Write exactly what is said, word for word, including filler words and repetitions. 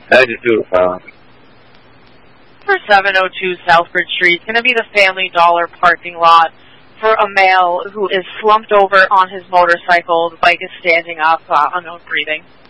ninety-two. Uh, For seven oh two Southbridge Street, it's going to be the Family Dollar parking lot for a male who is slumped over on his motorcycle. The bike is standing up, uh, unknown breathing.